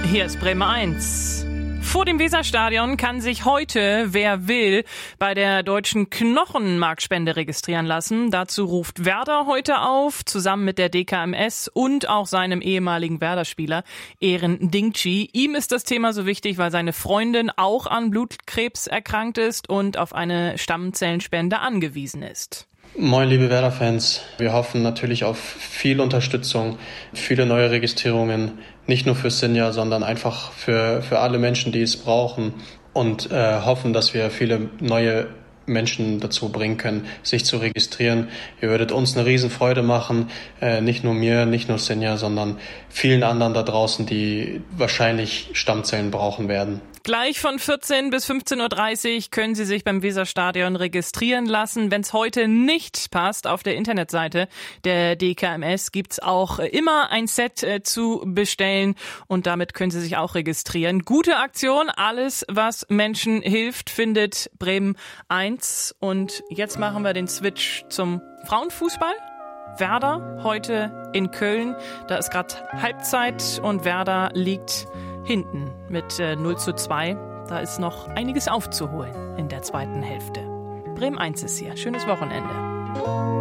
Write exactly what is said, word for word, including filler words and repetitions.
Hier ist Bremen eins. Vor dem Weserstadion kann sich heute, wer will, bei der deutschen Knochenmarkspende registrieren lassen. Dazu ruft Werder heute auf, zusammen mit der D K M S und auch seinem ehemaligen Werder-Spieler Eren Dingci. Ihm ist das Thema so wichtig, weil seine Freundin auch an Blutkrebs erkrankt ist und auf eine Stammzellenspende angewiesen ist. Moin, liebe Werder-Fans. Wir hoffen natürlich auf viel Unterstützung, viele neue Registrierungen, nicht nur für Sinja, sondern einfach für, für alle Menschen, die es brauchen, und äh, hoffen, dass wir viele neue Menschen dazu bringen können, sich zu registrieren. Ihr würdet uns eine Riesenfreude machen, äh, nicht nur mir, nicht nur Sinja, sondern vielen anderen da draußen, die wahrscheinlich Stammzellen brauchen werden. Gleich von vierzehn bis fünfzehn Uhr dreißig können Sie sich beim Weserstadion registrieren lassen. Wenn es heute nicht passt, auf der Internetseite der D K M S gibt's auch immer ein Set äh, zu bestellen und damit können Sie sich auch registrieren. Gute Aktion, alles was Menschen hilft, findet Bremen eins. Und jetzt machen wir den Switch zum Frauenfußball. Werder heute in Köln, da ist gerade Halbzeit und Werder liegt hinten mit äh, null zu zwei. Da ist noch einiges aufzuholen in der zweiten Hälfte. Bremen eins ist hier. Schönes Wochenende.